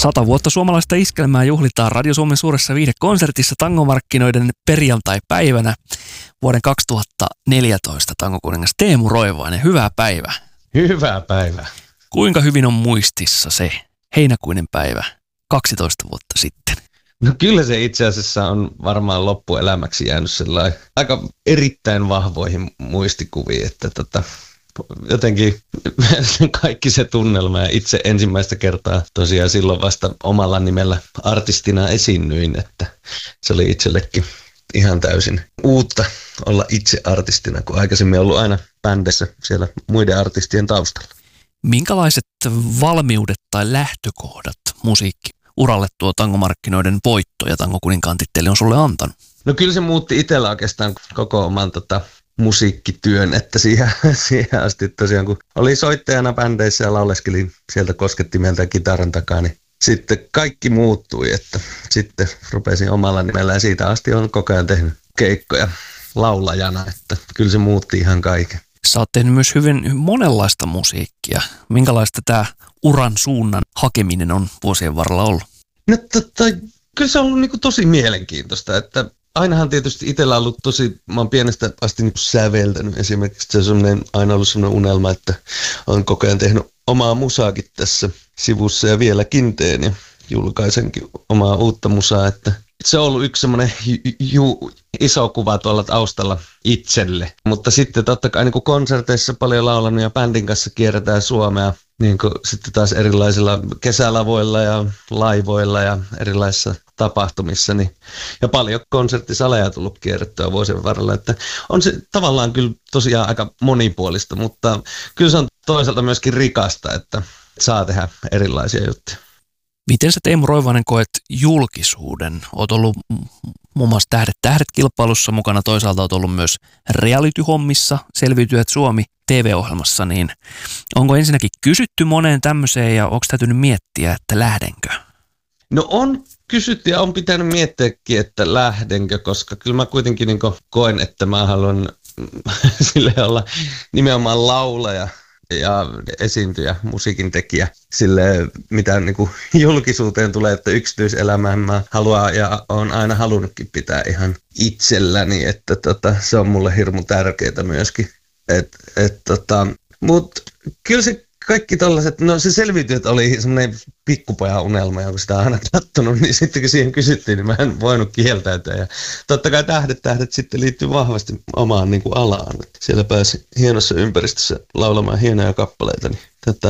100 vuotta suomalaista iskelmää juhlitaan Radio Suomen suuressa viihdekonsertissa tangomarkkinoiden perjantai-päivänä vuoden 2014 tangokuningas Teemu Roivainen. Hyvää päivää. Hyvää päivää. Kuinka hyvin on muistissa se heinäkuinen päivä 12 vuotta sitten? No kyllä se itse asiassa on varmaan loppuelämäksi jäänyt sellainen aika erittäin vahvoihin muistikuviin, että jotenkin kaikki se tunnelma ja itse ensimmäistä kertaa tosiaan silloin vasta omalla nimellä artistina esiinnyin, että se oli itsellekin ihan täysin uutta olla itse artistina, kun aikaisemmin ollut aina bändissä siellä muiden artistien taustalla. Minkälaiset valmiudet tai lähtökohdat musiikkiuralle tuo tangomarkkinoiden voitto ja tangokuninkaan titteli on sulle antanut? No kyllä se muutti itsellä oikeastaan koko oman musiikkityön, että siihen asti tosiaan kun oli soittajana bändeissä ja lauleskelin sieltä koskettimeltä ja kitaran takaa, niin sitten kaikki muuttui, että sitten rupesin omalla nimellä ja siitä asti olen koko ajan tehnyt keikkoja laulajana, että kyllä se muutti ihan kaiken. Sä oot tehnyt myös hyvin monenlaista musiikkia. Minkälaista tämä uran suunnan hakeminen on vuosien varrella ollut? No kyllä se on ollut niin kuin tosi mielenkiintoista, että ainahan tietysti itsellä on ollut mä oon pienestä asti niin säveltänyt esimerkiksi. Se on aina ollut sellainen unelma, että olen koko ajan tehnyt omaa musaakin tässä sivussa ja vieläkin teen ja julkaisenkin omaa uutta musaa, että se on ollut yksi semmoinen iso kuva tuolla taustalla itselle. Mutta sitten totta kai niin kuin konserteissa paljon laulanut ja bändin kanssa kierretään Suomea. Niin kuin sitten taas erilaisilla kesälavoilla ja laivoilla ja erilaisissa tapahtumissa. Niin, ja paljon konserttisaleja tullut kierrettyä vuosien varrella. Että on se tavallaan kyllä tosiaan aika monipuolista, mutta kyllä se on toisaalta myöskin rikasta, että saa tehdä erilaisia juttuja. Miten sä Teemu Roivainen koet julkisuuden? Oot ollut muun muassa Tähdet-kilpailussa mukana, toisaalta oot ollut myös reality-hommissa, Selviytyjät Suomi TV-ohjelmassa, niin onko ensinnäkin kysytty moneen tämmöiseen ja onko täytynyt miettiä, että lähdenkö? No on kysytty ja on pitänyt miettiäkin, että lähdenkö, koska kyllä mä kuitenkin niin koen, että mä haluan sille olla nimenomaan laulaja ja esiintyjä, musiikin tekijä, sille mitä niin kuin julkisuuteen tulee, että yksityiselämään mä haluan ja olen aina halunnutkin pitää ihan itselläni, että se on mulle hirmu tärkeää myöskin. Mutta kyllä se kaikki tollaiset, no se Selviytyjät oli semmoinen pikkupojan unelma, ja kun sitä on aina kattonut, niin sitten kun siihen kysyttiin, niin mä en voinut kieltäytyä. Ja totta kai tähdet sitten liittyy vahvasti omaan niin kuin alaan. Siellä pääsi hienossa ympäristössä laulamaan hienoja kappaleita, niin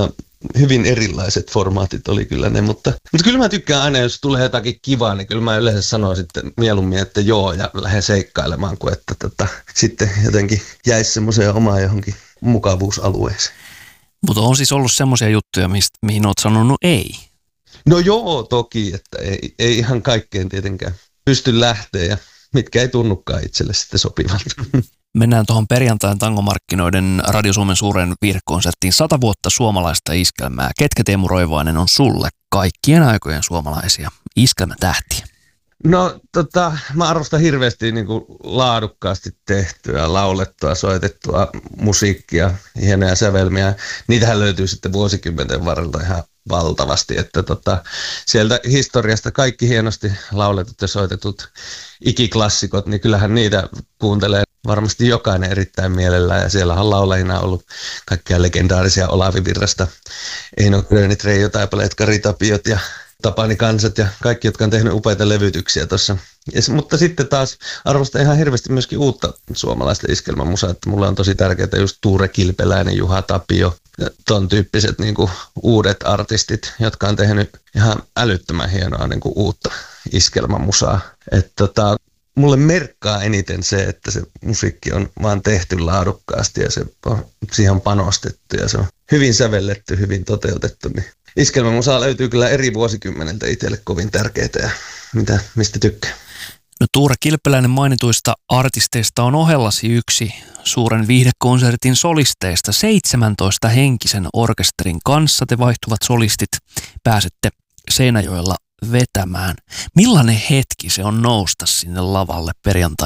hyvin erilaiset formaatit oli kyllä ne, mutta kyllä mä tykkään aina, jos tulee jotakin kivaa, niin kyllä mä yleensä sanon sitten mieluummin, että joo, ja lähden seikkailemaan, kuin että sitten jotenkin jäisi semmoiseen omaan johonkin mukavuusalueeseen. Mutta on siis ollut semmoisia juttuja, mihin olet sanonut ei. No joo, toki, että ei ihan kaikkeen tietenkään pysty lähteä ja mitkä ei tunnukaan itselle sitten sopivalta. Mennään tuohon perjantain tangomarkkinoiden Radio Suomen suuren viihdekonserttiin 100 vuotta suomalaista iskelmää. Ketkä Teemu Roivainen on sulle kaikkien aikojen suomalaisia iskelmätähtiä? No mä arvostan hirveästi niin kuin laadukkaasti tehtyä, laulettua, soitettua musiikkia, hienoja sävelmiä. Niitähän löytyy sitten vuosikymmenten varrella ihan valtavasti, että sieltä historiasta kaikki hienosti lauletut ja soitetut ikiklassikot, niin kyllähän niitä kuuntelee varmasti jokainen erittäin mielellään. Ja siellä on laulajina ollut kaikkia legendaarisia Olavi Virrasta, Eino Grönit, Reijo Taipaleet, Kari Tapiot ja Tapani Kansat ja kaikki, jotka on tehnyt upeita levytyksiä tuossa. Mutta sitten taas arvostan ihan hirveästi myöskin uutta suomalaista iskelmämusaa, että mulle on tosi tärkeää just Tuure Kilpeläinen, Juha Tapio ja ton tyyppiset niin kuin uudet artistit, jotka on tehnyt ihan älyttömän hienoa niin kuin uutta iskelmämusaa. Että mulle merkkaa eniten se, että se musiikki on vaan tehty laadukkaasti ja siihen on panostettu ja se on hyvin sävelletty, hyvin toteutettu. Niin iskelmämusaa löytyy kyllä eri vuosikymmeneltä itselle kovin tärkeitä ja mistä tykkää. No Tuure Kilpeläinen mainituista artisteista on ohellasi yksi suuren viihdekonsertin solisteista. 17 henkisen orkesterin kanssa te vaihtuvat solistit pääsette Seinäjoella vetämään. Millainen hetki se on nousta sinne lavalle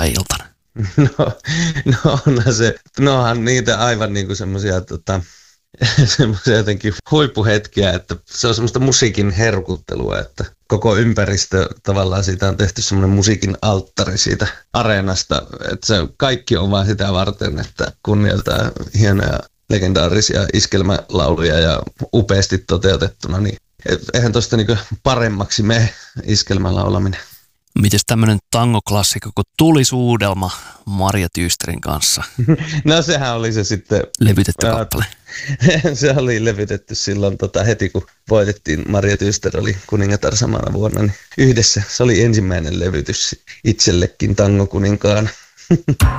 perjantai-iltana? No onhan se, onhan niitä aivan niin kuin semmoisia semmoisia jotenkin huippuhetkiä, että se on semmoista musiikin herkuttelua, että koko ympäristö tavallaan siitä on tehty semmoinen musiikin alttari siitä areenasta, että se kaikki on vaan sitä varten, että kunnioittaa hienoja legendaarisia iskelmälauluja ja upeasti toteutettuna, niin eihän tosta niinku paremmaksi mene iskelmälaulaminen. Mites tämmönen tangoklassikko, kun Tuli suudelma Marja Tyysterin kanssa? No sehän oli se sitten. Levytetty kappale. Se oli levytetty silloin heti, kun voitettiin. Marja Tyyster oli kuningatar samana vuonna, niin yhdessä. Se oli ensimmäinen levytys itsellekin tangokuninkaana.